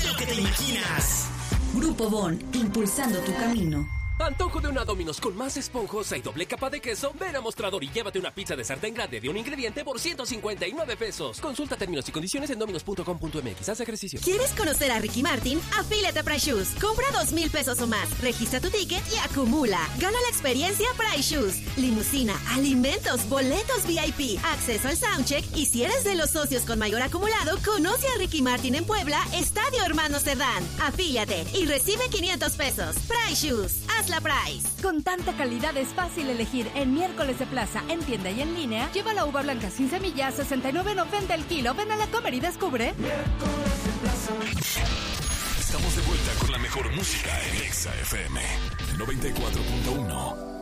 lo que te imaginas. Grupo Bon, impulsando tu camino. Antojo de una Domino's con más esponjosa y doble capa de queso. Ven a Mostrador y llévate una pizza de sartén grande de un ingrediente por 159 pesos. Consulta términos y condiciones en dominos.com.mx. Haz ejercicio. ¿Quieres conocer a Ricky Martin? Afíliate a Price Shoes. Compra 2,000 pesos o más. Registra tu ticket y acumula. Gana la experiencia Price Shoes. Limusina, alimentos, boletos VIP, acceso al soundcheck. Y si eres de los socios con mayor acumulado, conoce a Ricky Martin en Puebla, Estadio Hermanos Cerdán. Afíliate y recibe 500 pesos. Price Shoes. Haz la Price. Con tanta calidad es fácil elegir. En Miércoles de Plaza, en tienda y en línea, lleva la uva blanca sin semillas, 69.90 el kilo. Ven a la Comer y descubre. Miércoles de Plaza. Estamos de vuelta con la mejor música en Exa FM 94.1.